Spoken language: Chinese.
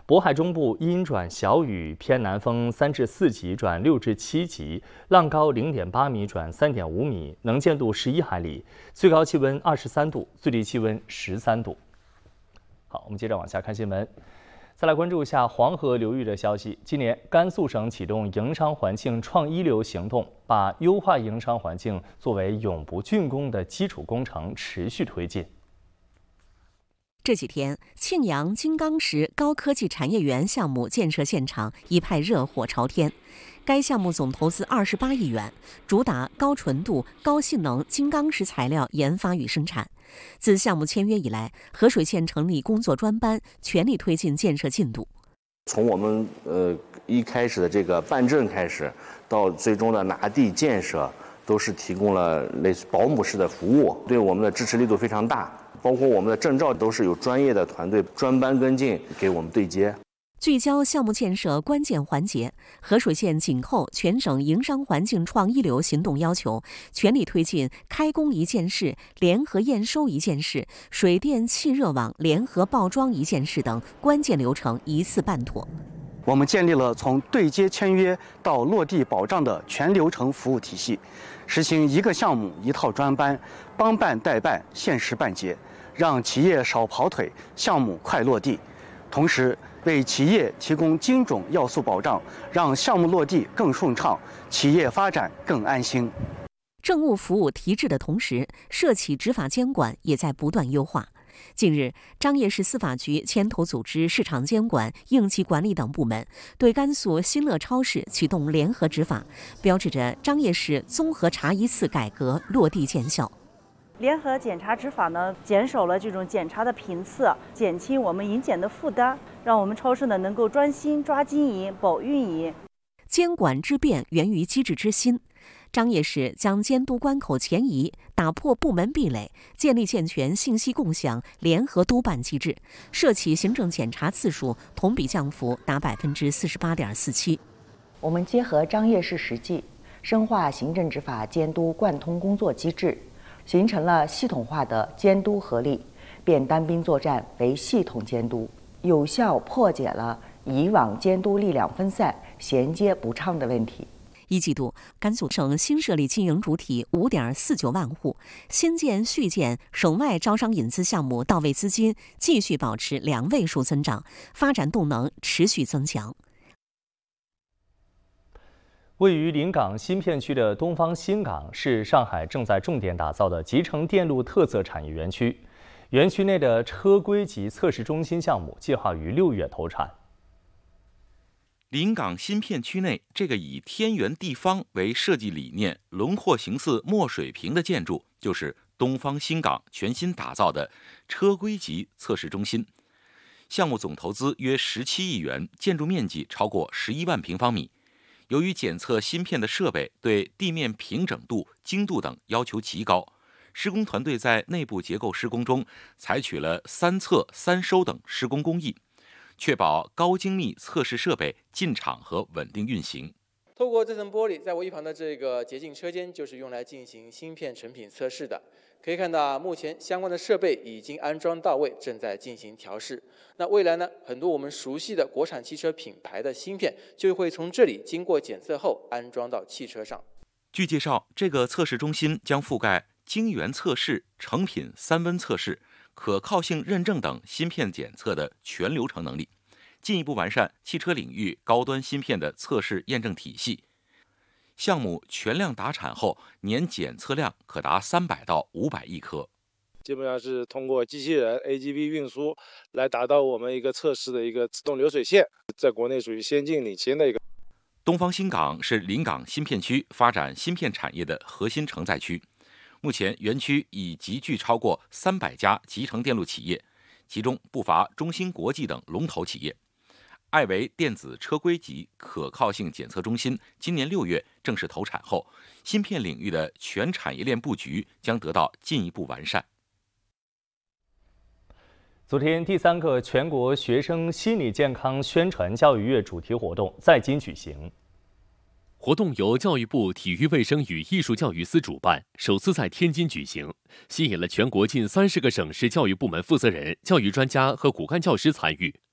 渤海中部阴转小雨，偏南风3至4级转6至7级，浪高0.8米转3.5米，能见度11海里，最高气温23度，最低气温13度。好，我们接着往下看新闻。再来关注一下黄河流域的消息。今年，甘肃省启动营商环境创一流行动，把优化营商环境作为永不竣工的基础工程，持续推进。 这几天，庆阳金刚石高科技产业园项目建设现场一派热火朝天。该项目总投资28亿元，主打高纯度、高性能金刚石材料研发与生产。自项目签约以来，河水县成立工作专班，全力推进建设进度。 从我们一开始的这个办证开始，到最终的拿地建设，都是提供了类似保姆式的服务，对我们的支持力度非常大。包括我们的证照都是有专业的团队专班跟进，给我们对接。 聚焦项目建设关键环节，河水县紧扣全省营商环境创一流行动要求，全力推进开工一件事、联合验收一件事、水电气热网联合报装一件事等关键流程一次办妥。 我们建立了从对接签约到落地保障的全流程服务体系，实行一个项目一套专班，帮办代办，限时办结，让企业少跑腿，项目快落地。同时，为企业提供精准要素保障，让项目落地更顺畅，企业发展更安心。 政务服务提质的同时，涉企执法监管也在不断优化。近日，张掖市司法局牵头组织市场监管、应急管理等部门，对甘肃新乐超市启动联合执法，标志着张掖市综合查一次改革落地见效。 联合检查执法呢，减少了这种检查的频次，减轻我们营检的负担，让我们超市呢能够专心抓经营、保运营。 监管之变源于机制之新。张掖市将监督关口前移，打破部门壁垒，建立健全信息共享、联合督办机制，涉企行政检查次数同比降幅达48.47%。 我们结合张掖市实际，深化行政执法监督贯通工作机制，形成了系统化的监督合力，变单兵作战为系统监督，有效破解了以往监督力量分散、衔接不畅的问题。 一季度，甘肃省新设立经营主体5.49万户，新建、续建、省外招商引资项目到位资金继续保持2位数增长，发展动能持续增强。 位于临港新片区的东方新港是上海正在重点打造的集成电路特色产业园区。园区内的车规级测试中心项目计划于6月投产。 临港新片区内这个以天圆地方为设计理念、轮廓形似墨水屏的建筑，就是东方新港全新打造的车规级测试中心。项目总投资约17亿元，建筑面积超过11万平方米。由于检测芯片的设备对地面平整度、精度等要求极高，施工团队在内部结构施工中采取了3测3收等施工工艺，确保高精密测试设备进场和稳定运行。 透过这层玻璃，在我一旁的这个洁净车间就是用来进行芯片成品测试的。可以看到，目前相关的设备已经安装到位，正在进行调试。那未来呢，很多我们熟悉的国产汽车品牌的芯片就会从这里经过检测后安装到汽车上。 据介绍，这个测试中心将覆盖晶圆测试、成品3温测试、可靠性认证等芯片检测的全流程能力，进一步完善汽车领域高端芯片的测试验证体系。项目全量达产后，年检测量可达300到500亿颗。 基本上是通过机器人 AGV 运输来达到我们一个测试的一个自动流水线，在国内属于先进领先的一个。 东方新港是临港新片区发展芯片产业的核心承载区。目前园区已集聚超过300家集成电路企业，其中不乏中芯国际等龙头企业。艾维电子车规级可靠性检测中心今年6月正式投产后，芯片领域的全产业链布局将得到进一步完善。 昨天，第3个全国学生心理健康宣传教育月主题活动在京举行。 活动由教育部体育卫生与艺术教育司主办，首次在天津举行，吸引了全国近30个省市教育部门负责人、教育专家和骨干教师参与。